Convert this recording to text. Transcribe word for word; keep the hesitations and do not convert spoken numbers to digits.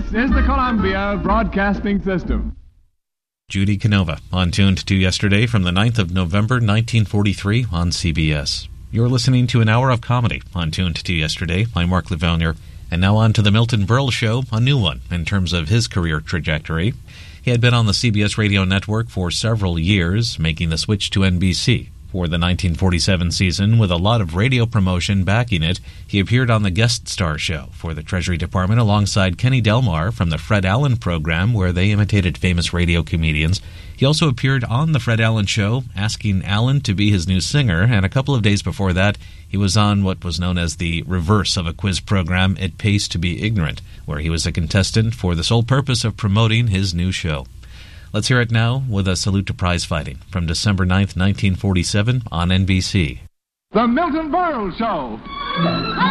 is the Columbia Broadcasting System. Judy Canova, on Tuned to Yesterday from the ninth of November, nineteen forty-three on C B S. You're listening to an hour of comedy on Tuned to Yesterday. I'm Mark Lavonier. And now on to the Milton Berle Show, a new one in terms of his career trajectory. He had been on the C B S radio network for several years, making the switch to N B C. For the nineteen forty-seven season, with a lot of radio promotion backing it, he appeared on the Guest Star Show for the Treasury Department alongside Kenny Delmar from the Fred Allen program, where they imitated famous radio comedians. He also appeared on the Fred Allen Show, asking Allen to be his new singer, and a couple of days before that, he was on what was known as the reverse of a quiz program, It Pays to Be Ignorant, where he was a contestant for the sole purpose of promoting his new show. Let's hear it now with a salute to prize fighting from December ninth, nineteen forty-seven on N B C. The Milton Berle Show.